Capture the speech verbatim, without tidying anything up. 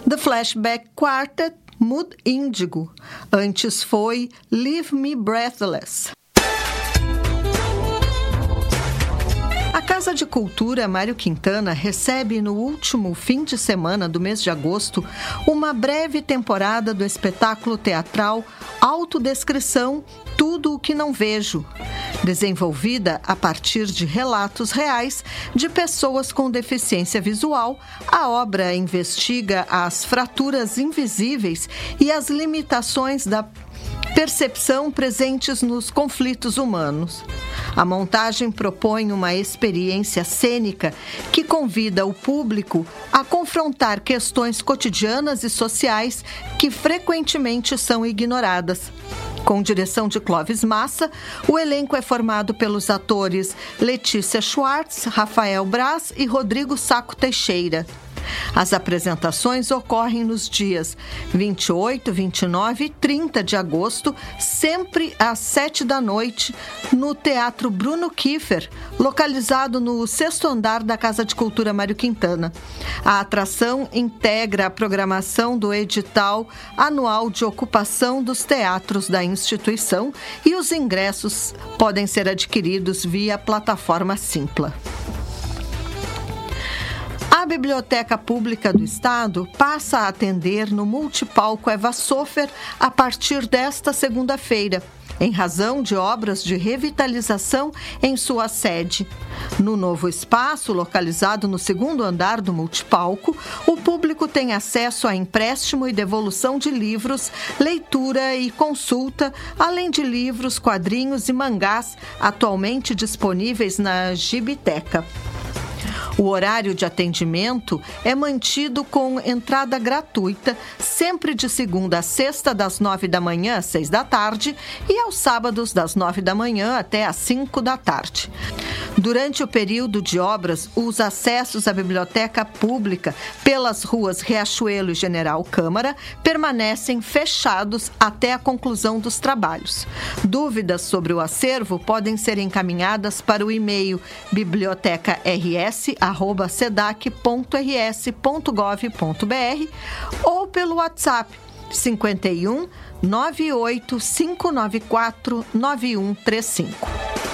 The Flashback Quartet, Mood Índigo. Antes foi Leave Me Breathless. A Casa de Cultura Mário Quintana recebe no último fim de semana do mês de agosto uma breve temporada do espetáculo teatral Autodescrição Tudo o que Não Vejo, desenvolvida a partir de relatos reais de pessoas com deficiência visual. A obra investiga as fraturas invisíveis e as limitações da percepção presentes nos conflitos humanos. A montagem propõe uma experiência cênica que convida o público a confrontar questões cotidianas e sociais que frequentemente são ignoradas. Com direção de Clóvis Massa, o elenco é formado pelos atores Letícia Schwartz, Rafael Braz e Rodrigo Sacco Teixeira. As apresentações ocorrem nos dias vinte e oito, vinte e nove e trinta de agosto, sempre às sete da noite, no Teatro Bruno Kiefer, localizado no sexto andar da Casa de Cultura Mário Quintana. A atração integra a programação do edital anual de ocupação dos teatros da instituição e os ingressos podem ser adquiridos via plataforma Simpla. A Biblioteca Pública do Estado passa a atender no multipalco Eva Sofer a partir desta segunda-feira, em razão de obras de revitalização em sua sede. No novo espaço, localizado no segundo andar do multipalco, o público tem acesso a empréstimo e devolução de livros, leitura e consulta, além de livros, quadrinhos e mangás atualmente disponíveis na Gibiteca. O horário de atendimento é mantido com entrada gratuita, sempre de segunda a sexta, das nove da manhã às seis da tarde, e aos sábados, das nove da manhã até às cinco da tarde. Durante o período de obras, os acessos à biblioteca pública pelas ruas Riachuelo e General Câmara permanecem fechados até a conclusão dos trabalhos. Dúvidas sobre o acervo podem ser encaminhadas para o e-mail biblioteca r s arroba sedac ponto r s ponto gov ponto b r ou pelo WhatsApp cinquenta e um, nove oito cinco nove quatro, nove um três cinco.